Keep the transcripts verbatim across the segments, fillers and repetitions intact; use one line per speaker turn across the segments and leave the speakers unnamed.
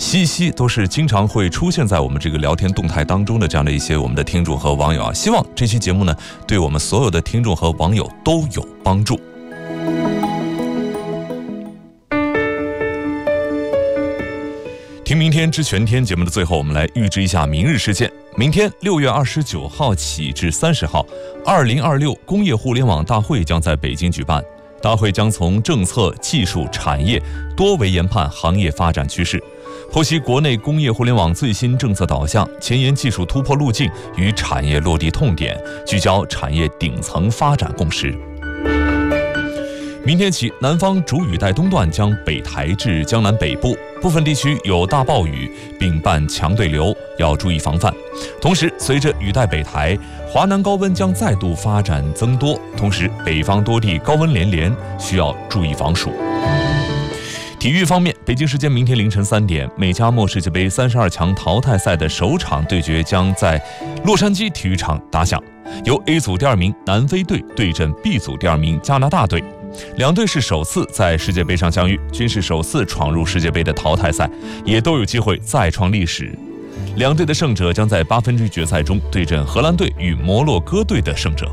西西都是经常会出现在我们这个聊天动态当中的这样的一些我们的听众和网友啊，希望这期节目呢，对我们所有的听众和网友都有帮助。听明天知全天节目的最后，我们来预知一下明日事件。明天六月二十九号起至三十号，二零二六工业互联网大会将在北京举办。大会将从政策、技术、产业多维研判行业发展趋势，剖析国内工业互联网最新政策导向、前沿技术突破路径与产业落地痛点，聚焦产业顶层发展共识。明天起，南方主雨带东段将北抬至江南北部，部分地区有大暴雨，并伴强对流，要注意防范。同时，随着雨带北抬，华南高温将再度发展增多，同时北方多地高温连连，需要注意防暑。体育方面，北京时间明天凌晨三点，美加墨世界杯三十二强淘汰赛的首场对决将在洛杉矶体育场打响，由 A 组第二名南非队对阵 B 组第二名加拿大队。两队是首次在世界杯上相遇，均是首次闯入世界杯的淘汰赛，也都有机会再创历史。两队的胜者将在八分之一决赛中对阵荷兰队与摩洛哥队的胜者。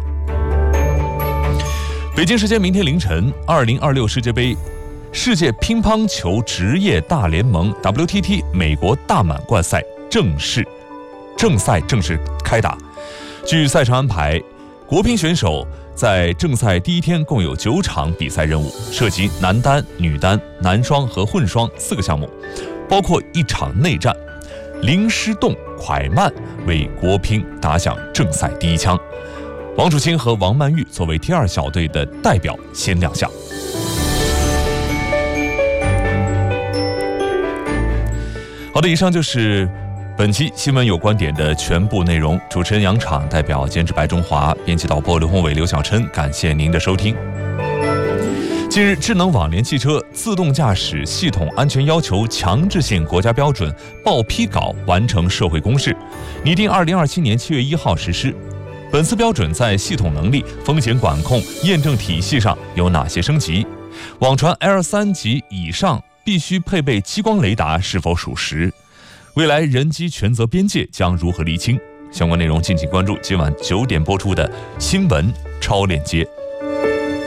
北京时间明天凌晨，二零二六世界杯世界乒乓球职业大联盟 W T T 美国大满贯赛正式正赛正式开打。据赛程安排，国乒选手在正赛第一天共有九场比赛任务，涉及男单、女单、男双和混双四个项目，包括一场内战。林诗栋、蒯曼为国乒打响正赛第一枪，王楚钦和王曼玉作为第二小队的代表先亮相。好的，以上就是本期新闻有观点的全部内容。主持人杨昶，代表监制白中华，编辑导播刘宏伟、刘小琛，感谢您的收听。近日，智能网联汽车自动驾驶系统安全要求强制性国家标准报批稿完成社会公示，拟定二零二七年七月一号实施。本次标准在系统能力、风险管控、验证体系上有哪些升级？网传 L 三 级以上必须配备激光雷达是否属实？未来人机权责边界将如何厘清？相关内容敬请关注今晚九点播出的新闻超链接。